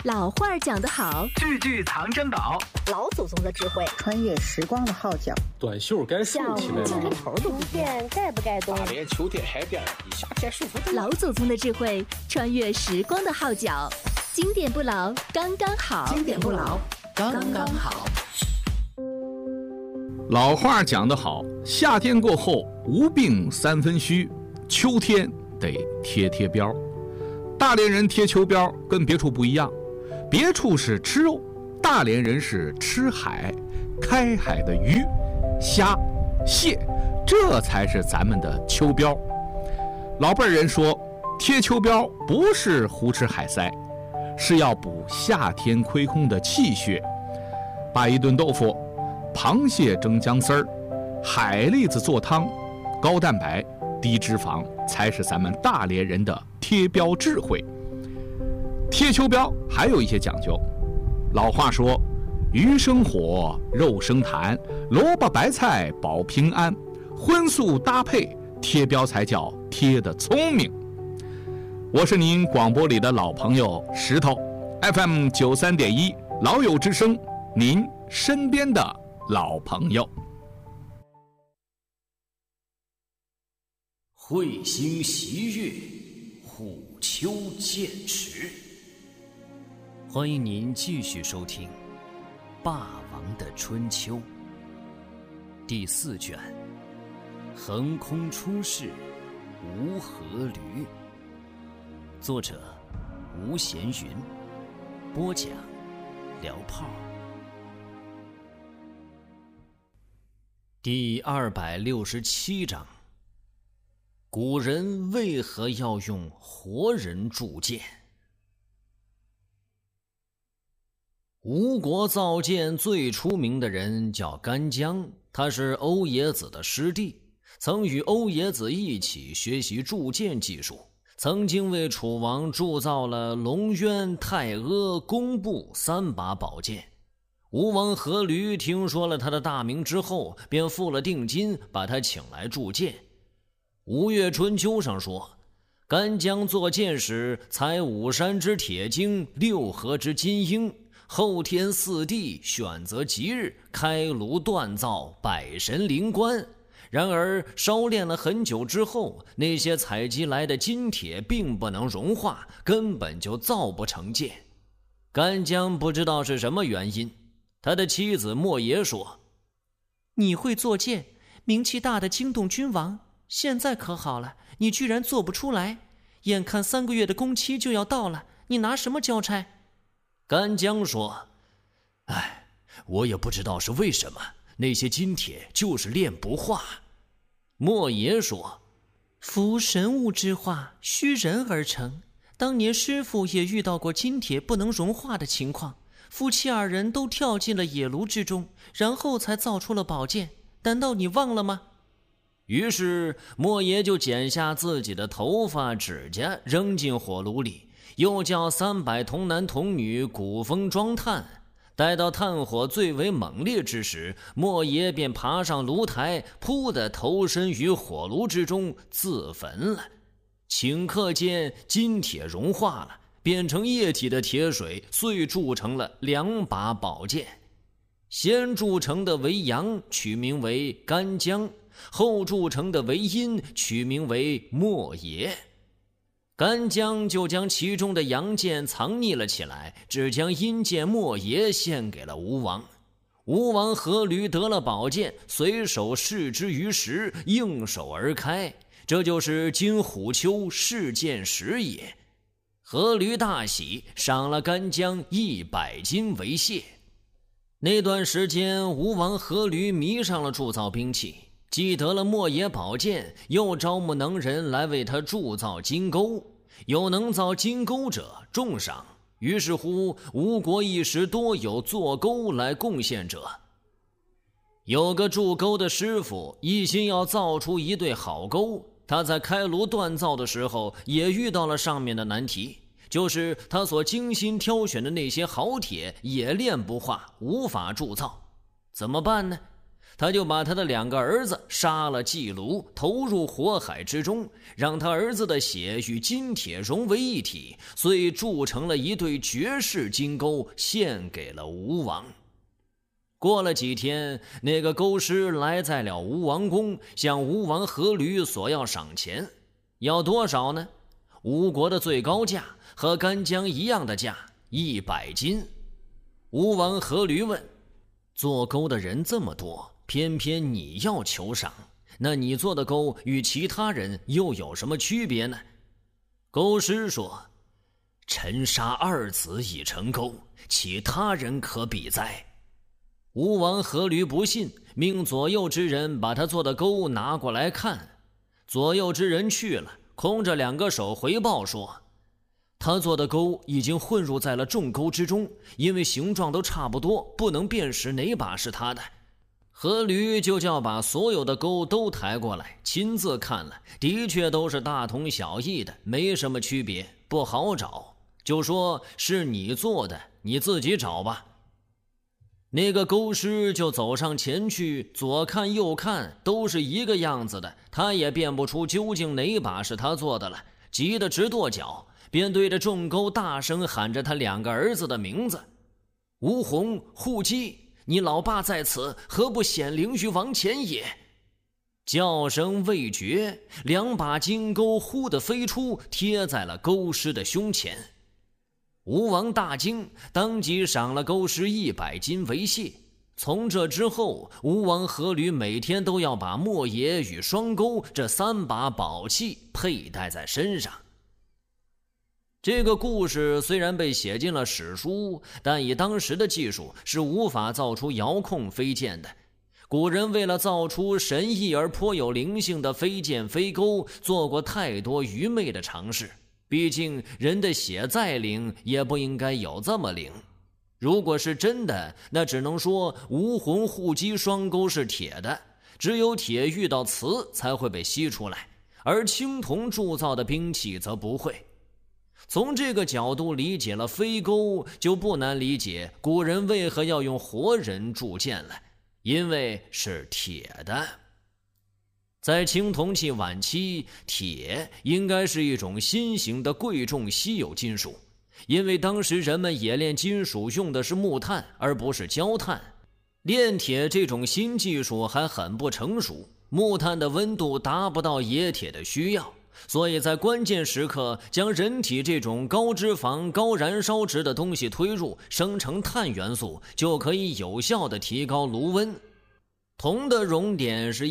老话讲得好， 句句藏珍宝， 老祖宗的智慧， 穿越时光的号角， 短袖该竖起来了， 头都不变，该不该动？ 大连秋天海边，你夏天舒服。 老祖宗的智慧，穿越时光的号角，经典不老，刚刚好。 经典不老，刚刚好。 老话讲得好，夏天过后无病三分虚，秋天得贴贴标。大连人贴秋膘跟别处不一样，别处是吃肉，大连人是吃海，开海的鱼、虾、蟹，这才是咱们的秋膘。老辈人说，贴秋膘不是胡吃海塞，是要补夏天亏空的气血。把一顿豆腐、螃蟹蒸姜丝儿、海蛎子做汤，高蛋白低脂肪，才是咱们大连人的贴标智慧。贴秋膘还有一些讲究，老话说，鱼生火，肉生痰，萝卜白菜保平安，荤素搭配，贴标才叫贴得聪明。我是您广播里的老朋友石头 FM 93.1老友之声，您身边的老朋友。 会星习月，虎丘见识。欢迎您继续收听《霸王的春秋》第4卷，横空出世无阖闾。作者吴闲云，播讲聊炮。第267章，古人为何要用活人铸剑？吴国造剑最出名的人叫干将，他是欧冶子的师弟，曾与欧冶子一起学习铸剑技术，曾经为楚王铸造了龙渊、太阿、工部3把宝剑。吴王阖闾听说了他的大名之后，便付了定金把他请来铸剑。吴越春秋上说，干将做剑时，采5山之铁精，6河之金缨，后天4地，选择吉日，开炉锻造，百神灵官。然而烧炼了很久之后，那些采集来的金铁并不能融化，根本就造不成剑。干将不知道是什么原因，他的妻子莫邪说， 你会做剑，名气大的惊动君王，现在可好了，你居然做不出来，眼看3个月的工期就要到了，你拿什么交差？ 干将说，我也不知道是为什么，那些金铁就是炼不化。莫邪说， 夫神物之化，虚人而成，当年师傅也遇到过金铁不能融化的情况，夫妻2人都跳进了野炉之中，然后才造出了宝剑，难道你忘了吗？ 于是莫邪就剪下自己的头发指甲扔进火炉里，又叫300童男童女鼓风装炭。待到炭火最为猛烈之时，莫邪便爬上炉台，扑地投身于火炉之中，自焚了。顷刻间金铁融化了，变成液体的铁水遂铸成了2把宝剑。先铸成的为阳，取名为干将，后铸成的为阴，取名为莫邪。干将就将其中的阳剑藏匿了起来，只将阴剑莫邪献给了吴王。吴王阖闾得了宝剑，随手试之于石，应手而开，这就是今虎丘试剑石也。阖闾大喜，赏了干将100金为谢。那段时间，吴王阖闾迷上了铸造兵器，既得了莫邪宝剑，又招募能人来为他铸造金钩。有能造金钩者，重赏。于是乎，吴国一时多有做钩来贡献者。有个铸钩的师傅，一心要造出一对好钩。他在开炉锻造的时候，也遇到了上面的难题，就是他所精心挑选的那些好铁也炼不化，无法铸造。怎么办呢？ 他就把他的2个儿子杀了祭炉，投入火海之中，让他儿子的血与金铁融为一体，遂铸成了一对绝世金钩，献给了吴王。过了几天，那个钩师来在了吴王宫，向吴王阖闾索要赏钱。要多少呢？吴国的最高价和干姜一样的价，100斤。吴王阖闾问：做钩的人这么多，偏偏你要求赏，那你做的钩与其他人又有什么区别呢？钩师说：臣杀2子已成钩，其他人可比哉？吴王阖闾不信，命左右之人把他做的钩拿过来看。左右之人去了，空着2个手回报说，他做的钩已经混入在了众钩之中，因为形状都差不多，不能辨识哪把是他的。阖闾就叫把所有的钩都抬过来，亲自看了，的确都是大同小异的，没什么区别，不好找，就说是你做的，你自己找吧。那个钩师就走上前去，左看右看，都是一个样子的，他也辨不出究竟哪把是他做的了，急得直跺脚，便对着众钩大声喊着他2个儿子的名字：吴弘、护基，你老爸在此，何不显灵于王前也？叫声未绝，2把金钩忽地飞出，贴在了钩师的胸前。吴王大惊，当即赏了钩师100斤为谢。从这之后，吴王阖闾每天都要把莫邪与双钩这3把宝器佩戴在身上。这个故事虽然被写进了史书，但以当时的技术是无法造出遥控飞剑的。古人为了造出神异而颇有灵性的飞剑飞钩，做过太多愚昧的尝试。毕竟人的血再灵，也不应该有这么灵。如果是真的，那只能说吴弘护基双钩是铁的，只有铁遇到磁才会被吸出来，而青铜铸造的兵器则不会。从这个角度理解了飞钩，就不难理解古人为何要用活人铸剑了，因为是铁的。在青铜器晚期，铁应该是一种新型的贵重稀有金属，因为当时人们冶炼金属用的是木炭而不是焦炭，炼铁这种新技术还很不成熟，木炭的温度达不到冶铁的需要，所以在关键时刻将人体这种高脂肪高燃烧值的东西推入，生成碳元素，就可以有效地提高炉温。铜的熔点是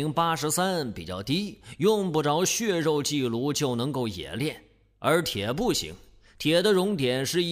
1083，比较低，用不着血肉祭炉就能够冶炼，而铁不行，铁的熔点是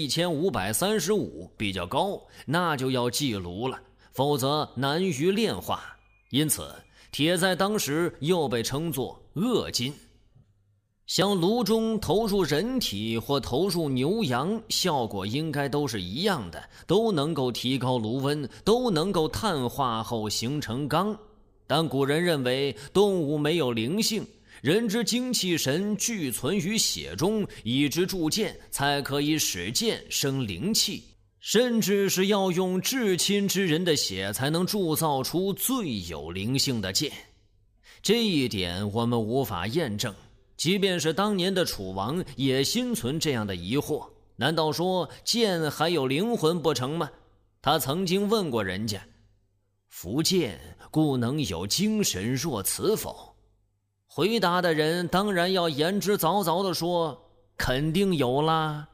1535，比较高，那就要祭炉了，否则难于炼化。因此铁在当时又被称作恶金。向炉中投入人体或投入牛羊，效果应该都是一样的，都能够提高炉温，都能够碳化后形成钢。但古人认为动物没有灵性，人之精气神俱存于血中，以之铸剑才可以使剑生灵气，甚至是要用至亲之人的血才能铸造出最有灵性的剑。这一点我们无法验证，即便是当年的楚王也心存这样的疑惑，难道说剑还有灵魂不成吗？他曾经问过人家，夫剑故能有精神若此否？回答的人当然要言之凿凿地说，肯定有啦。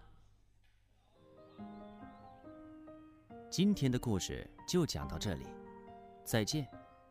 今天的故事就讲到这里，再见。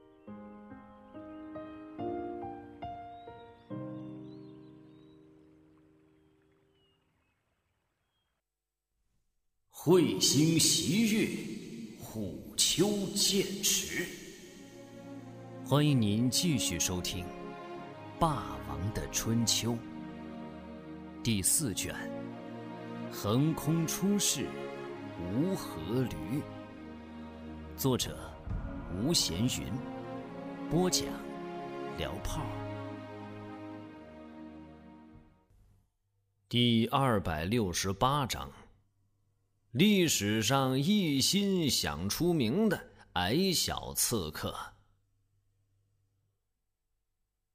彗星袭月，虎丘剑池。欢迎您继续收听《霸王的春秋》第4卷，横空出世，吴阖闾。作者吴闲云，播讲聊炮。第268章。历史上一心想出名的矮小刺客。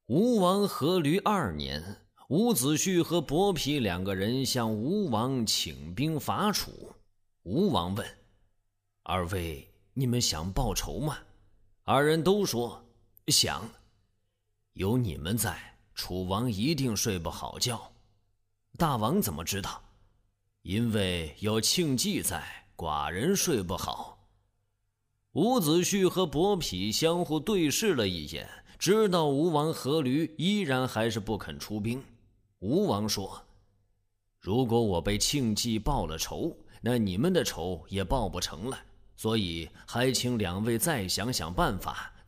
吴王阖闾2年，伍子胥和伯嚭2个人向吴王请兵伐楚。吴王问：“二位，你们想报仇吗？”二人都说：“想。”有你们在，楚王一定睡不好觉。大王怎么知道？因为有庆忌在，寡人睡不好。伍子胥和伯嚭相互对视了一眼，知道吴王阖闾依然还是不肯出兵。吴王说：“如果我被庆忌报了仇，那你们的仇也报不成了，所以还请2位再想想办法，